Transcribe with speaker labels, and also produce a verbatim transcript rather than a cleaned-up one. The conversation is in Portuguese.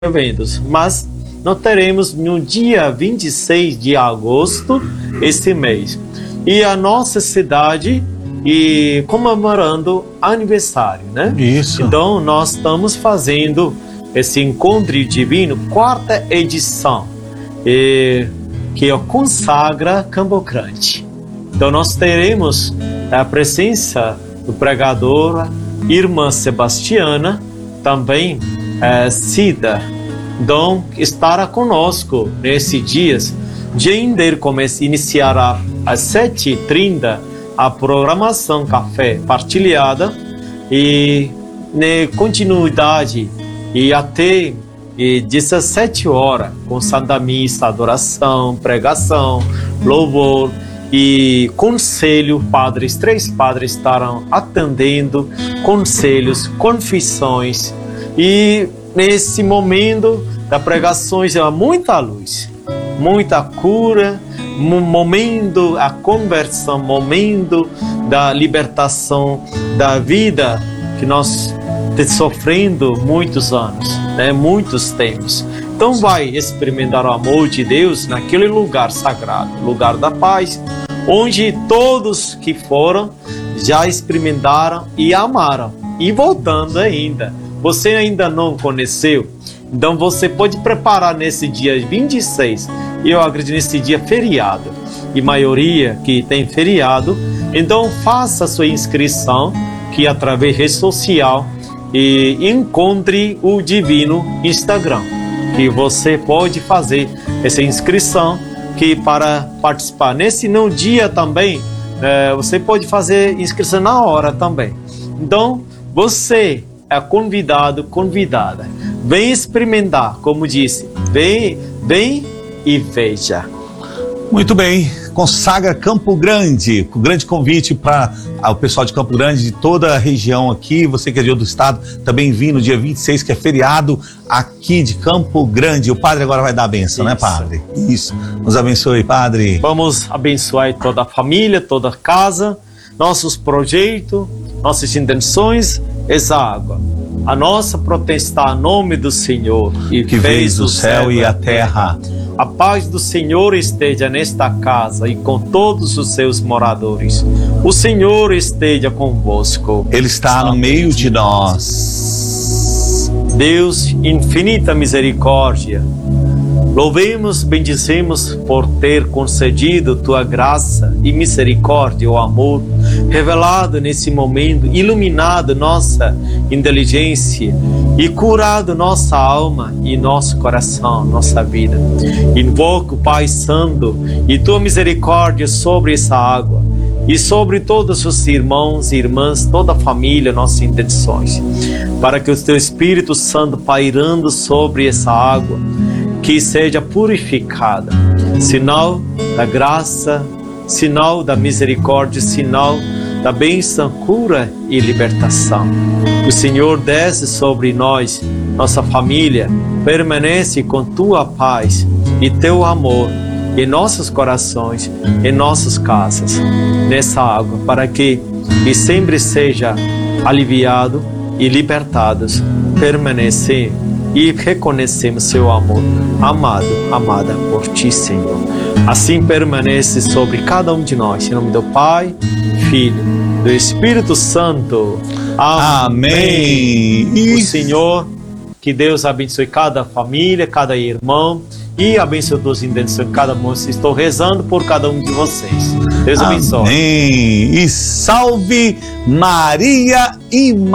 Speaker 1: eventos, mas nós teremos no dia vinte e seis de agosto este mês. E a nossa cidade e comemorando aniversário, né?
Speaker 2: Isso.
Speaker 1: Então nós estamos fazendo esse encontro divino, quarta edição, e, que é o Consagra Campo Grande. Então nós teremos a presença do pregador, irmã Sebastiana, também é, Cida. Então estará conosco nesses dias. De ainda começa iniciará às sete e trinta a programação Café Partilhada e na continuidade e até e dezessete horas com Santa Missa, adoração, pregação, louvor e conselho. Padres, três padres estarão atendendo conselhos, confissões, e nesse momento da pregações há muita luz, muita cura, momento a conversão, momento da libertação da vida que nós estamos sofrendo muitos anos, né? Muitos tempos. Então vai experimentar o amor de Deus naquele lugar sagrado, lugar da paz, onde todos que foram já experimentaram e amaram, e voltando ainda. Você ainda não conheceu? Então você pode preparar nesse dia vinte e seis, e eu acredito nesse dia feriado, e maioria que tem feriado, então faça a sua inscrição, que através da rede social, e encontre o Divino Instagram, que você pode fazer essa inscrição, que para participar nesse no dia também, é, você pode fazer inscrição na hora também. Então você é convidado, convidada. Vem experimentar, como disse, vem, vem e veja.
Speaker 2: Muito bem, Consagra Campo Grande, com grande convite para o pessoal de Campo Grande, de toda a região aqui, você que é de outro estado, também vim no dia vinte e seis, que é feriado aqui de Campo Grande. O padre agora vai dar a benção, né, padre? Isso, nos abençoe, padre.
Speaker 1: Vamos abençoar toda a família, toda a casa, nossos projetos, nossas intenções, essa água. A nossa proteção em nome do Senhor, e
Speaker 2: que fez o céu e a terra.
Speaker 1: A paz do Senhor esteja nesta casa e com todos os seus moradores. O Senhor esteja convosco.
Speaker 2: Ele está no meio de nós.
Speaker 1: Deus, infinita misericórdia, louvemos, bendizemos por ter concedido tua graça e misericórdia, o amor revelado nesse momento, iluminado nossa inteligência e curado nossa alma e nosso coração, nossa vida. Invoco, Pai Santo, e tua misericórdia sobre essa água e sobre todos os irmãos e irmãs, toda a família, nossas intenções, para que o teu Espírito Santo pairando sobre essa água, que seja purificada, sinal da graça, sinal da misericórdia, sinal da bênção, cura e libertação. O Senhor desce sobre nós, nossa família, permanece com tua paz e teu amor em nossos corações, em nossas casas, nessa água, para que e sempre seja aliviado e libertados, permanecer e reconhecemos seu amor, amado, amada por ti, Senhor. Assim permanece sobre cada um de nós, em nome do Pai, Filho, do Espírito Santo. Amém.
Speaker 2: Amém.
Speaker 1: O Senhor, que Deus abençoe cada família, cada irmão, e abençoe todos os intenções de cada um. Estou rezando por cada um de vocês. Deus abençoe.
Speaker 2: Amém. E salve Maria e